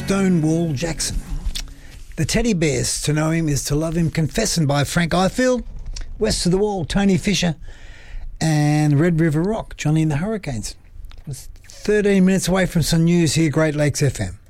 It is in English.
Stonewall Jackson. The Teddy Bears, To Know Him Is To Love Him, Confessin' by Frank Ifield. West of the Wall, Tony Fisher. And Red River Rock, Johnny and the Hurricanes. It was 13 minutes away from some news here, Great Lakes FM.